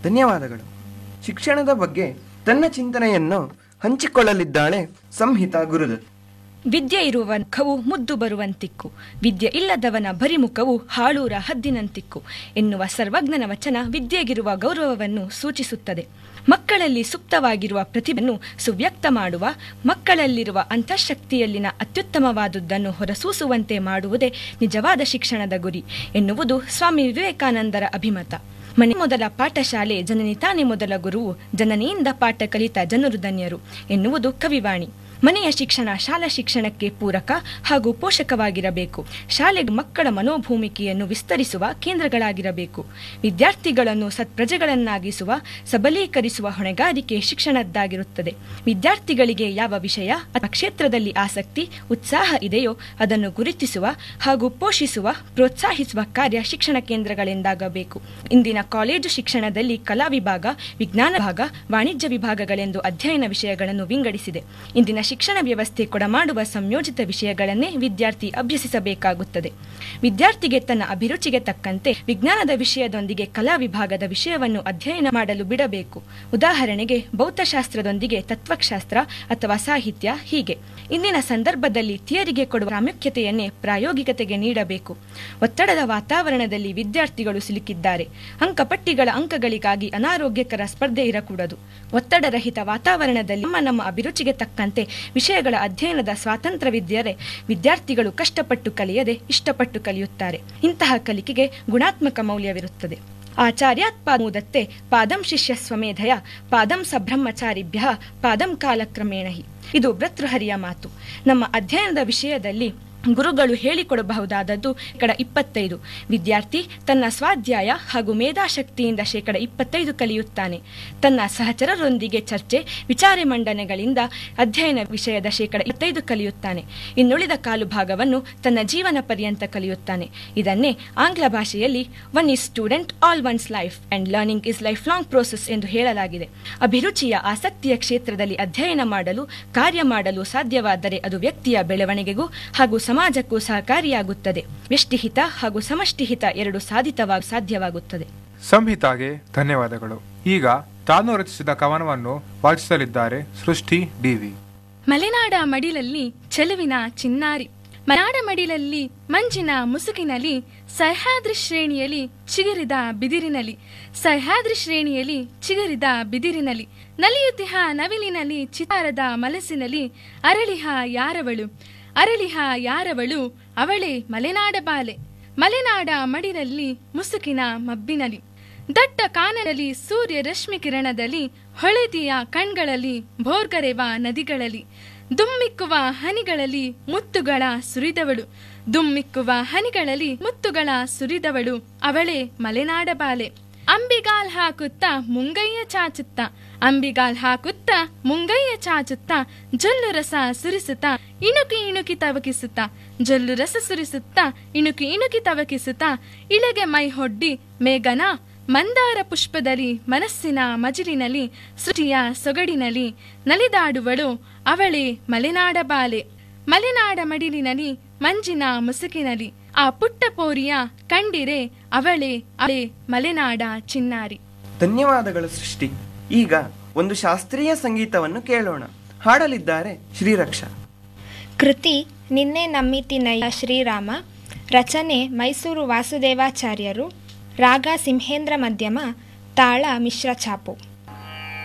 ಧನ್ಯವಾದಗಳು. ಶಿಕ್ಷಣದ ಬಗ್ಗೆ ತನ್ನ ಚಿಂತನೆಯನ್ನು ಹಂಚಿಕೊಳ್ಳಲಿದ್ದಾಳೆ ಸಂಹಿತಾ ಗುರುದತ್. ವಿದ್ಯೆ ಇರುವ ಮುಖವು ಮುದ್ದು ಬರುವಂತಿಕ್ಕು, ವಿದ್ಯೆ ಇಲ್ಲದವನ ಬರಿಮುಖವು ಹಾಳೂರ ಹದ್ದಿನಂತಿಕ್ಕು ಎನ್ನುವ ಸರ್ವಜ್ಞನ ವಚನ ವಿದ್ಯೆಗಿರುವ ಗೌರವವನ್ನು ಸೂಚಿಸುತ್ತದೆ. ಮಕ್ಕಳಲ್ಲಿ ಸುಪ್ತವಾಗಿರುವ ಪ್ರತಿಭೆಯನ್ನು ಸುವ್ಯಕ್ತ ಮಾಡುವ, ಮಕ್ಕಳಲ್ಲಿರುವ ಅಂತಃಶಕ್ತಿಯಲ್ಲಿನ ಅತ್ಯುತ್ತಮವಾದುದನ್ನು ಹೊರಸೂಸುವಂತೆ ಮಾಡುವುದೇ ನಿಜವಾದ ಶಿಕ್ಷಣದ ಗುರಿ ಎನ್ನುವುದು ಸ್ವಾಮಿ ವಿವೇಕಾನಂದರ ಅಭಿಮತ. ಮನೆ ಮೊದಲ ಪಾಠಶಾಲೆ, ಜನನಿ ತಾನೇ ಮೊದಲ ಗುರುವು, ಜನನಿಯಿಂದ ಪಾಠ ಕಲಿತ ಜನರು ಧನ್ಯರು ಎನ್ನುವುದು ಕವಿವಾಣಿ. ಮನೆಯ ಶಿಕ್ಷಣ ಶಾಲಾ ಶಿಕ್ಷಣಕ್ಕೆ ಪೂರಕ ಹಾಗೂ ಪೋಷಕವಾಗಿರಬೇಕು. ಶಾಲೆಗೆ ಮಕ್ಕಳ ಮನೋಭೂಮಿಕೆಯನ್ನು ವಿಸ್ತರಿಸುವ ಕೇಂದ್ರಗಳಾಗಿರಬೇಕು. ವಿದ್ಯಾರ್ಥಿಗಳನ್ನು ಸತ್ಪ್ರಜೆಗಳನ್ನಾಗಿಸುವ, ಸಬಲೀಕರಿಸುವ ಹೊಣೆಗಾರಿಕೆ ಶಿಕ್ಷಣದ್ದಾಗಿರುತ್ತದೆ. ವಿದ್ಯಾರ್ಥಿಗಳಿಗೆ ಯಾವ ವಿಷಯ ಅಥವಾ ಕ್ಷೇತ್ರದಲ್ಲಿ ಆಸಕ್ತಿ, ಉತ್ಸಾಹ ಇದೆಯೋ ಅದನ್ನು ಗುರುತಿಸುವ ಹಾಗೂ ಪೋಷಿಸುವ, ಪ್ರೋತ್ಸಾಹಿಸುವ ಕಾರ್ಯ ಶಿಕ್ಷಣ ಕೇಂದ್ರಗಳೆಂದಾಗಬೇಕು. ಇಂದಿನ ಕಾಲೇಜು ಶಿಕ್ಷಣದಲ್ಲಿ ಕಲಾ ವಿಭಾಗ, ವಿಜ್ಞಾನ ವಿಭಾಗ, ವಾಣಿಜ್ಯ ವಿಭಾಗಗಳೆಂದು ಅಧ್ಯಯನ ವಿಷಯಗಳನ್ನು ವಿಂಗಡಿಸಿದೆ. ಇಂದಿನ ಶಿಕ್ಷಣ ವ್ಯವಸ್ಥೆ ಕೊಡಮಾಡುವ ಸಂಯೋಜಿತ ವಿಷಯಗಳನ್ನೇ ವಿದ್ಯಾರ್ಥಿ ಅಭ್ಯಸಿಸಬೇಕಾಗುತ್ತದೆ. ವಿದ್ಯಾರ್ಥಿಗೆ ತನ್ನ ಅಭಿರುಚಿಗೆ ತಕ್ಕಂತೆ ವಿಜ್ಞಾನದ ವಿಷಯದೊಂದಿಗೆ ಕಲಾ ವಿಭಾಗದ ವಿಷಯವನ್ನು ಅಧ್ಯಯನ ಮಾಡಲು ಬಿಡಬೇಕು. ಉದಾಹರಣೆಗೆ ಭೌತಶಾಸ್ತ್ರದೊಂದಿಗೆ ತತ್ವಶಾಸ್ತ್ರ ಅಥವಾ ಸಾಹಿತ್ಯ ಹೀಗೆ. ಇಂದಿನ ಸಂದರ್ಭದಲ್ಲಿ ಥಿಯರಿಗೆ ಕೊಡುವ ಪ್ರಾಮುಖ್ಯತೆಯನ್ನೇ ಪ್ರಾಯೋಗಿಕತೆಗೆ ನೀಡಬೇಕು. ಒತ್ತಡದ ವಾತಾವರಣದಲ್ಲಿ ವಿದ್ಯಾರ್ಥಿಗಳು ಸಿಲುಕಿದ್ದಾರೆ. ಅಂಕಪಟ್ಟಿಗಳ ಅಂಕಗಳಿಗಾಗಿ ಅನಾರೋಗ್ಯಕರ ಸ್ಪರ್ಧೆ ಇರಕೂಡದು. ಒತ್ತಡರಹಿತ ವಾತಾವರಣದಲ್ಲಿ ನಮ್ಮ ಅಭಿರುಚಿಗೆ ತಕ್ಕಂತೆ ವಿಷಯಗಳ ಅಧ್ಯಯನದ ಸ್ವಾತಂತ್ರ್ಯವಿದ್ದರೆ ವಿದ್ಯಾರ್ಥಿಗಳು ಕಷ್ಟಪಟ್ಟು ಕಲಿಯದೆ ಇಷ್ಟಪಟ್ಟು ಕಲಿಯುತ್ತಾರೆ. ಇಂತಹ ಕಲಿಕೆಗೆ ಗುಣಾತ್ಮಕ ಮೌಲ್ಯವಿರುತ್ತದೆ. ಆಚಾರ್ಯಾತ್ ಪಾದಮೂದತ್ತೆ ಪಾದಂ ಶಿಷ್ಯ ಸ್ವಮೇಧಯ ಪಾದಂ ಸಬ್ರಹ್ಮಚಾರಿಭ್ಯ ಪಾದಂ ಕಾಲಕ್ರಮೇಣ ಹಿ. ಇದು ಭರ್ತೃಹರಿಯ ಮಾತು. ನಮ್ಮ ಅಧ್ಯಯನದ ವಿಷಯದಲ್ಲಿ ಗುರುಗಳು ಹೇಳಿಕೊಡಬಹುದಾದದ್ದು 25%. ವಿದ್ಯಾರ್ಥಿ ತನ್ನ ಸ್ವಾಧ್ಯಾಯ ಹಾಗೂ ಮೇಧಾಶಕ್ತಿಯಿಂದ 25% ಕಲಿಯುತ್ತಾನೆ. ತನ್ನ ಸಹಚರರೊಂದಿಗೆ ಚರ್ಚೆ, ವಿಚಾರ ಮಂಡನೆಗಳಿಂದ ಅಧ್ಯಯನ ವಿಷಯದ 25% ಕಲಿಯುತ್ತಾನೆ. ಇನ್ನುಳಿದ ಕಾಲು ಭಾಗವನ್ನು ತನ್ನ ಜೀವನ ಪರ್ಯಂತ ಕಲಿಯುತ್ತಾನೆ. ಇದನ್ನೇ ಆಂಗ್ಲ ಭಾಷೆಯಲ್ಲಿ one is student all once life and learning is life long process ಎಂದು ಹೇಳಲಾಗಿದೆ. ಅಭಿರುಚಿಯ ಆಸಕ್ತಿಯ ಕ್ಷೇತ್ರದಲ್ಲಿ ಅಧ್ಯಯನ ಮಾಡಲು, ಕಾರ್ಯ ಮಾಡಲು ಸಾಧ್ಯವಾದರೆ ಅದು ವ್ಯಕ್ತಿಯ ಬೆಳವಣಿಗೆಗೂ ಹಾಗೂ ಸಮಾಜಕ್ಕೂ ಸಹಕಾರಿಯಾಗುತ್ತದೆ. ವ್ಯಷ್ಟಿಹಿತ ಹಾಗೂ ಸಮಷ್ಟಿಹಿತ ಎರಡು ಸಾಧ್ಯವಾಗುತ್ತದೆ. ಸಂಹಿತಾಗೆ ಧನ್ಯವಾದಗಳು. ಈಗ ತಾನು ರಚಿಸಿದ ಕವನವನ್ನು ವಾಚಿಸಲಿದ್ದಾರೆ ಸೃಷ್ಟಿ ಡಿವಿ. ಮಲೆನಾಡ ಮಡಿಲಲ್ಲಿ ಚೆಲುವಿನ ಚಿನ್ನಾರಿ, ಮಲೆನಾಡ ಮಡಿಲಲ್ಲಿ ಮಂಜಿನ ಮುಸುಕಿನಲ್ಲಿ, ಸಹ್ಯಾದ್ರಿ ಶ್ರೇಣಿಯಲ್ಲಿ ಚಿಗುರಿದ ಬಿದಿರಿನಲ್ಲಿ, ಸಹ್ಯಾದ್ರಿ ಶ್ರೇಣಿಯಲ್ಲಿ ಚಿಗುರಿದ ಬಿದಿರಿನಲ್ಲಿ, ನಲಿಯುತಿಹ ನವಿಲಿನಲ್ಲಿ ಚಿತ್ತಾರದ ಮಲಸಿನಲ್ಲಿ, ಅರಳಿಹ ಯಾರವಳು ಅರಳಿಹ ಯಾರವಳು ಅವಳೇ ಮಲೆನಾಡ ಬಾಲೆ, ಮಲೆನಾಡ ಮಡಿಲಲ್ಲಿ ಮುಸುಕಿನ ಮಬ್ಬಿನಲಿ, ದಟ್ಟ ಕಾನನಲ್ಲಿ ಸೂರ್ಯ ರಶ್ಮಿ ಕಿರಣದಲ್ಲಿ, ಹೊಳೆದಿಯ ಕಣ್ಗಳಲ್ಲಿ ಭೋರ್ಗರೆವ ನದಿಗಳಲ್ಲಿ, ದುಮ್ಮಿಕ್ಕುವ ಹನಿಗಳಲ್ಲಿ ಮುತ್ತುಗಳ ಸುರಿದವಳು, ದುಮ್ಮಿಕ್ಕುವ ಹನಿಗಳಲ್ಲಿ ಮುತ್ತುಗಳ ಸುರಿದವಳು ಅವಳೇ ಮಲೆನಾಡ ಬಾಲೆ. ಅಂಬಿಗಾಲ್ ಹಾಕುತ್ತ ಮುಂಗೈಯ ಚಾಚುತ್ತ, ಅಂಬಿಗಾಲ್ ಹಾಕುತ್ತ ಮುಂಗೈಯ ಚಾಚುತ್ತ, ಜೊಲ್ಲು ರಸ ಸುರಿಸುತ್ತ ಇಣುಕಿ ಇಣುಕಿ ತವಕಿಸುತ್ತ, ಜೊಲ್ಲು ರಸ ಸುರಿಸುತ್ತ ಇಣುಕಿ ಇಣುಕಿ ತವಕಿಸುತ್ತ, ಇಳೆಗೆ ಮೈ ಹೊಡ್ಡಿ ಮೇಘನ ಮಂದಾರ ಪುಷ್ಪದಲ್ಲಿ ಮನಸ್ಸಿನ ಮಜಿಲಿನಲ್ಲಿ ಸೃಷ್ಟಿಯ ಸೊಗಡಿನಲ್ಲಿ ನಲಿದಾಡುವಳು ಅವಳೇ ಮಲೆನಾಡ ಬಾಲೆ. ಮಲೆನಾಡ ಮಡಿಲಿನಲ್ಲಿ ಮಂಜಿನ ಮುಸುಕಿನಲ್ಲಿ ಆ ಪುಟ್ಟ ಪೋರಿಯ ಕಂಡಿರೆ ಅವಳೇ ಅವಳೇ ಮಲೆನಾಡ ಚಿನ್ನಾರಿ. ಧನ್ಯವಾದಗಳು ಸೃಷ್ಟಿ. ಈಗ ಒಂದು ಶಾಸ್ತ್ರೀಯ ಸಂಗೀತವನ್ನು ಕೇಳೋಣ. ಹಾಡಲಿದ್ದಾರೆ ಶ್ರೀರಕ್ಷಾ. ಕೃತಿ ನಿನ್ನೆ ನಮ್ಮಿತಿನಯ್ಯ ಶ್ರೀರಾಮ, ರಚನೆ ಮೈಸೂರು ವಾಸುದೇವಾಚಾರ್ಯರು, ರಾಗ ಸಿಂಹೇಂದ್ರ ಮಧ್ಯಮ, ತಾಳ ಮಿಶ್ರ ಛಾಪು.